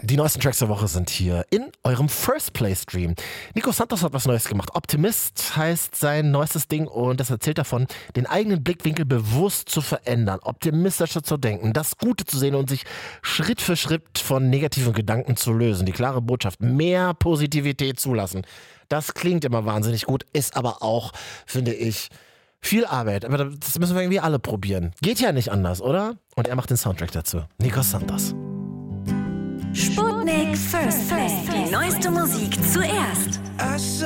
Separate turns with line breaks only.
Die neuesten Tracks der Woche sind hier in eurem First Play Stream. Nico Santos hat was Neues gemacht. Optimist heißt sein neuestes Ding und das erzählt davon, den eigenen Blickwinkel bewusst zu verändern, optimistischer zu denken, das Gute zu sehen und sich Schritt für Schritt von negativen Gedanken zu lösen. Die klare Botschaft, mehr Positivität zulassen. Das klingt immer wahnsinnig gut, ist aber auch, finde ich, viel Arbeit. Aber das müssen wir irgendwie alle probieren. Geht ja nicht anders, oder? Und er macht den Soundtrack dazu. Nico Santos.
Sputnik First Play. Die neueste Musik zuerst.
I saw